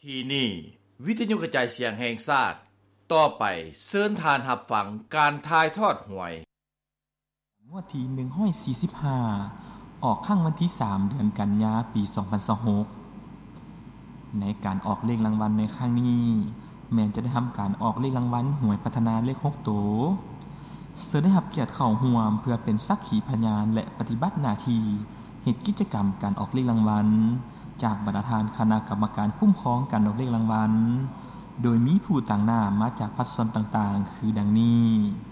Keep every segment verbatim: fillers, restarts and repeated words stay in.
ที่นี่วิทยุกระจายเสียงแห่งชาติต่อไปเชิญทานรับฟังการถ่ายทอดหวยงวดที่หนึ่งร้อยสี่สิบห้าออกข้างวันที่สามเดือนกันยาปีสองพันยี่สิบหกในการออกเลขรางวัลในครั้งนี้แม้จะได้ทำการออกเลขรางวัลหวยพัฒนาเลขหกตัวเสด็จได้รับเกียรติเข้าร่วมเพื่อเป็นสักขีพยานและปฏิบัติหน้าที่เฮ็ดกิจกรรมการออกเลขรางวัลจากบรรดาทานคณะกรรมการคุ้มครองการออกเลขรางวัลโดยมีผู้ต่างหน้ามาจากภาคส่วนต่างๆคือดังนี้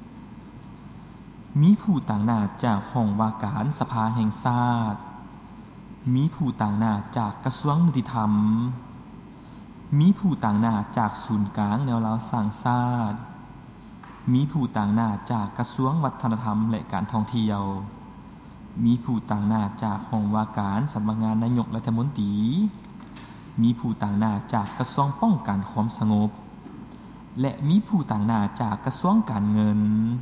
มีผู้ต่างหน้าจากห้องว่าการสภาแห่งชาติมีผู้ต่างหน้าจากกระทรวงยุติธรรมมีผู้ต่างหน้าจากศูนย์กลางแนวราวสร้างชาติมีผู้ต่างหน้าจากกระทรวงวัฒนธรรมและการท่องเที่ยวมีผู้ต่างหน้าจากห้องว่าการสำนักงานนายกรัฐมนตรีมีผู้ต่างหน้าจากกระทรวงป้องกันความสงบและมีผู้ต่างหน้าจากกระทรวงการเงิน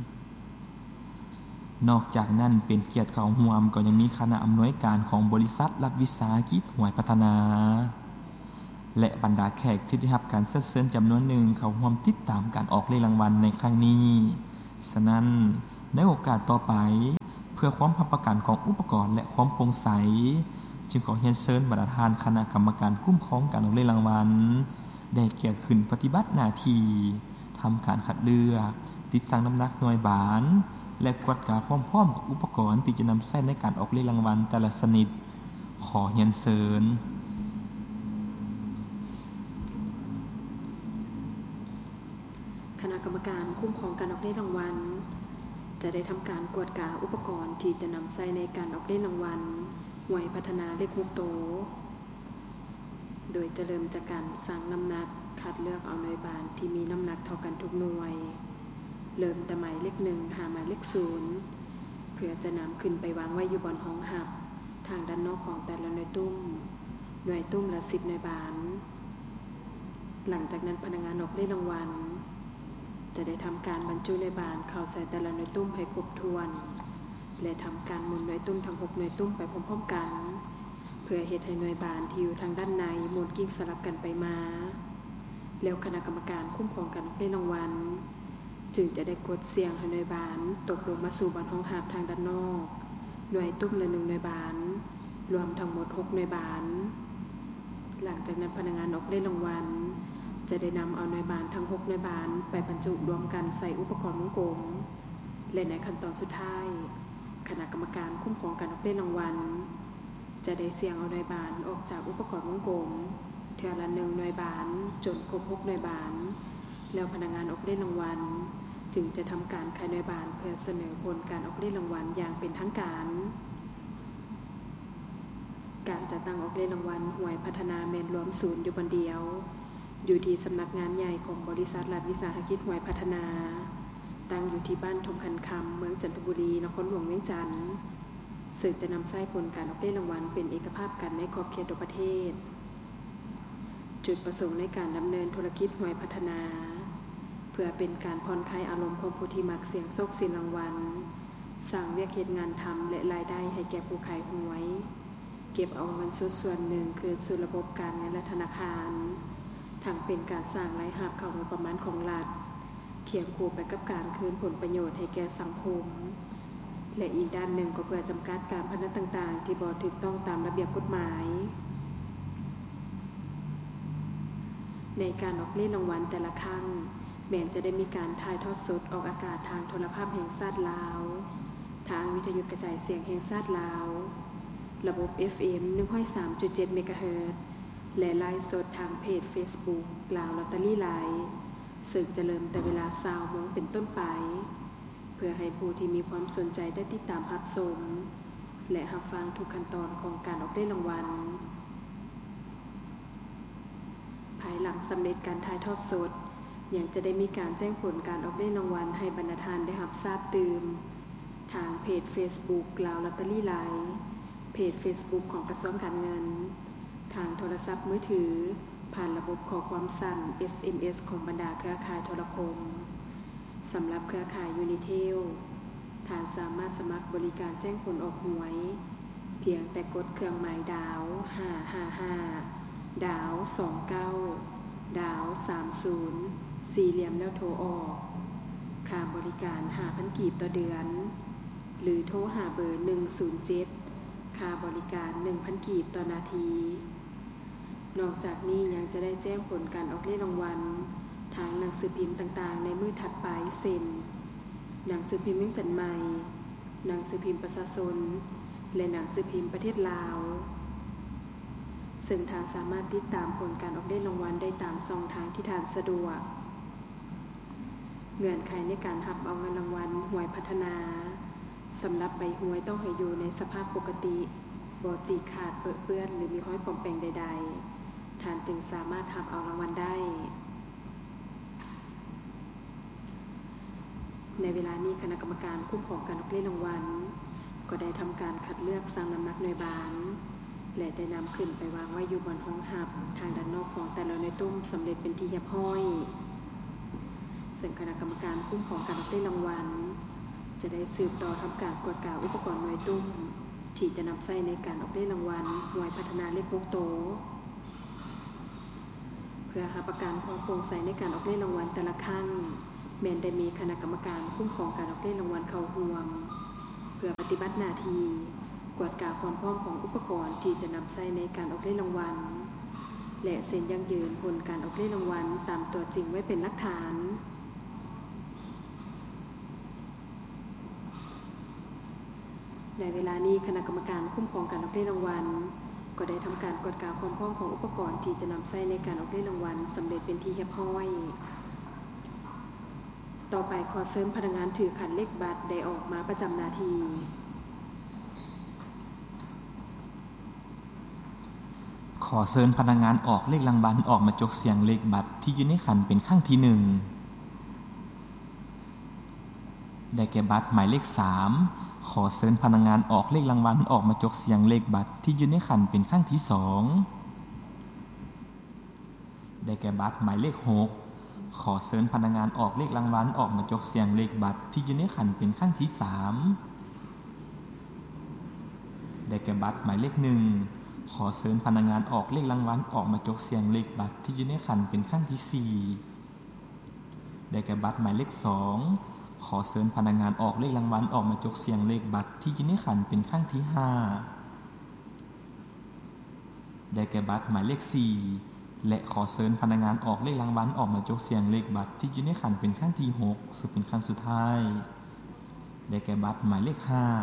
นอกจากนั้นเป็นเกียรติเข้าร่วมก็ยังมีคณะอำนวยการของบริษัทรัฐวิสาหกิจหวยพัฒนาและบรรดาแขกที่ได้รับการเชิญเชิญจำนวนหนึ่งเข้าร่วมติดตามการออกเลขรางวัลในครั้งนี้ฉะนั้นในโอกาสต่อไปเพื่อความรับประกันของอุปกรณ์และความโปร่งใสจึงขอเรียนเชิญบรรดาทานคณะกรรมการคุ้มครองการออกเลขรางวัลได้เกียรติขึ้นปฏิบัติหน้าที่ทำการคัดเลือกติดสั่งน้ำหนักหน่วยบานและกวดกาความพร้อมของอุปกรณ์ที่จะนำใช้ในการออกเลขรางวัลแต่ละชนิดขอเรียนเชิญคณะกรรมการคุ้มครองการออกเลขรางวัลจะได้ทำการกวดกาอุปกรณ์ที่จะนำใช้ในการออกเลขรางวัลหวยพัฒนาเลขหกตัวโดยจะเริ่มจากการสั่งน้ำหนักคัดเลือกเอาหน่วยบานที่มีน้ำหนักเท่ากันทุกหน่วยเริ่มแต่หมายเลขหนึ่งหาหมายเลขศูนย์เพื่อจะนำขึ้นไปวางไว้อยู่บนห้องหับทางด้านนอกของแต่ละหน่วยตุ้มหน่วยตุ้มละสิบหน่วยบานหลังจากนั้นพนักงานออกเลขรางวัลจะได้ทำการบรรจุหน่วยบานเข้าใส่แต่ละหน่วยตุ้มให้ครบถ้วนและทำการหมุนหน่วยตุ้มทั้งหกหน่วยตุ้มไปพร้อมๆกันเพื่อเฮ็ดให้หน่วยบานที่อยู่ทางด้านในหมุนกิ้งสลับกันไปมาแล้วคณะกรรมการคุ้มครองการออกเลขรางวัลจึงจะได้กดเสียงให้หน่วยบานตกลงมาสู่บานห้องหับทางด้านนอกหน่วยตุ้มละหนึ่งหน่วยบานรวมทั้งหมดหกหน่วยบานหลังจากนั้นพนักงานออกเลขรางวัลจะได้นำเอาหน่วยบานทั้งหกหน่วยบานไปบรรจุรวมกันใส่อุปกรณ์วงกลมและในขั้นตอนสุดท้ายคณะกรรมการคุ้มครองการออกเลขรางวัลจะได้เสี่ยงเอาหน่วยบานออกจากอุปกรณ์วงกลมเทื่อละหนึ่งหน่วยบานจนครบหกหน่วยบานแล้วพนักงานออกเลขรางวัลจึงจะทำการขายหน่วยบานเพื่อเสนอผลการออกเลขรางวัลอย่างเป็นทางการการจัดตั้งออกเลขรางวัลหวยพัฒนาแมนรวมศูนย์อยู่บนเดียวอยู่ที่สำนักงานใหญ่ของบริษัทรัฐวิสาหกิจหวยพัฒนาตั้งอยู่ที่บ้านทมคันคำเมืองจันทบุรีนครหลวงเวียงจันทร์ซึ่งจะนำใช้ผลการออกเลขรางวัลเป็นเอกภาพกันในขอบเขตประเทศจุดประสงค์ในการดำเนินธุรกิจหวยพัฒนาเพื่อเป็นการผ่อนคลายอารมณ์ของผู้ที่มักเสี่ยงโชคสินรางวัลสร้างเวียกเฮ็ดงานทำและรายได้ให้แก่ผู้ขายหวยเก็บเอาเงินส่วนส่วนหนึ่งคืนสู่ระบบการเงินและธนาคารทั้งเป็นการสร้างรายรับเข้างบประมาณของรัฐเคียงคู่ไปกับการคืนผลประโยชน์ให้แก่สังคมและอีกด้านหนึ่งก็เพื่อจำกัดการพนันต่างๆที่บ่ถูกต้องตามระเบียบกฎหมายในการออกเลขรางวัลแต่ละครั้งแม้จะได้มีการถ่ายทอดสดออกอากาศทางโทรภาพแห่งชาติลาวทางวิทยุกระจายเสียงแห่งชาติลาวระบบ เอฟ เอ็ม หนึ่งร้อยสามจุดเจ็ด เมกะเฮิรตซ์และไลฟ์สดทางเพจ Facebook ลาวลอตเตอรี่ไลฟ์ซึ่งจะเริ่มแต่เวลา ยี่สิบ โมงเป็นต้นไปเพื่อให้ผู้ที่มีความสนใจได้ติดตามรับชมและรับฟังทุกขั้นตอนของการออกเลขรางวัลภายหลังสำเร็จการถ่ายทอดสดยังจะได้มีการแจ้งผลการออกเลขรางวัลให้บรรดาทานได้รับทราบตื่มทางเพจ Facebook ลาวลอตเตอรี่ไลฟ์เพจ Facebook ของกระทรวงการเงินทางโทรศัพท์มือถือผ่านระบบข้อความสั้น เอส เอ็ม เอส ของบรรดาเครือข่ายโทรคมสำหรับเครือข่ายยูนิเทลท่านสามารถสมัครบริการแจ้งผลออกหวยเพียงแต่กดเครื่องหมายดาวห้าห้าห้าดาวสองเก้าดาวสามสิบสี่เหลี่ยมแล้วโทรออกค่าบริการ ห้าพัน กีบต่อเดือนหรือโทรหาเบอร์หนึ่งศูนย์เจ็ดค่าบริการ หนึ่งพัน กีบต่อนาทีนอกจากนี้ยังจะได้แจ้งผลการออกเลขรางวัลทางหนังสือพิมพ์ต่างๆในมื้อถัดไปเช่นหนังสือพิมพ์เมืองจันทน์ใหม่หนังสือพิมพ์ประชาชนและหนังสือพิมพ์ประเทศลาวซึ่งทางสามารถติดตามผลการออกเลขรางวัลได้ตามช่องทางที่ทางสะดวกเงื่อนไขในการรับเอาเงินรางวัลหวยพัฒนาสำหรับใบหวยต้องให้อยู่ในสภาพปกติบ่จีกขาดเปื้อนเปื้อนหรือมีห้อยปลอมแปลงใดๆท่านจึงสามารถรับเอารางวัลได้ในเวลานี้คณะกรรมการคุ้มครองการออกเลขรางวัลก็ได้ทำการคัดเลือกสร้างน้ำหนักหน่วยบานและได้นำขึ้นไปวางไว้อยู่บนห้องหับทางด้านนอกของแต่ละหน่วยตุ้มสำเร็จเป็นที่เรียบร้อยซึ่งคณะกรรมการคุ้มครองการออกเลขรางวัลจะได้สืบต่อทำการกวดกาอุปกรณ์หน่วยตุ้มที่จะนำใช้ในการออกเลขรางวัลหน่วยพัฒนาเลขหกโตเพื่อหาประกันความโปร่งใสในการออกเลขรางวัลแต่ละครั้งแม้นได้มีคณะกรรมการคุ้มครองการออกเลขรางวัลเข้าร่วมเพื่อปฏิบัติหน้าที่กวดกาความพร้อมของอุปกรณ์ที่จะนำใช้ในการออกเลขรางวัลและเซ็นยั่งยืนผลการออกเลขรางวัลตามตัวจริงไว้เป็นหลักฐานในเวลานี้คณะกรรมการคุ้มครองการออกเลขรางวัลก็ได้ทำการกวดกาความพร้อมของอุปกรณ์ที่จะนำใช้ในการออกเลขรางวัลสำเร็จเป็นที่เรียบร้อยต่อไปขอเชิญพนักงานถือขันเลขบัตรได้ออกมาประจำหน้าที่ขอเชิญพนักงานออกเลขรางวัลออกมาจกเสียงเลขบัตรที่อยู่ในขันเป็นครั้งที่หนึ่งได้แก่บัตรหมายเลขสามขอเชิญพนักงานออกเลขรางวัลออกมาจกเสียงเลขบัตรที่อยู่ในขันเป็นครั้งที่สองได้แก่บัตรหมายเลขหกขอเชิญพนักงานออกเลขรางวัลออกมาจกเสียงเลขบัตรที่อยู่ในขันเป็นครั้งที่สามได้แก่บัตรหมายเลขหนึ่งขอเชิญพนักงานออกเลขรางวัลออกมาจกเสียงเลขบัตรที่อยู่ในขันเป็นครั้งที่สี่ได้แก่บัตรหมายเลขสองขอเชิญพนักงานออกเลขรางวัลออกมาจกเสียงเลขบัตรที่อยู่ในขันเป็นครั้งที่ห้าได้แก่บัตรหมายเลขสี่และขอเชิญพนักงานออกเลขรางวัลออกมาจกเสียงเลขบัตรที่อยู่ในขันเป็นครั้งที่หกซึ่งเป็นครั้งสุดท้ายได้แก่บัตรหมายเลขห้า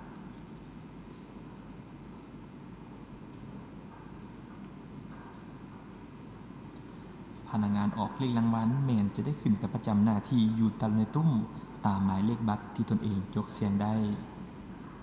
พนักงานออกเลขรางวัลแม้นจะได้ขึ้นไปประจำหน้าที่อยู่ตามในตุ้มตามหมายเลขบัตรที่ตนเองจกเสียงได้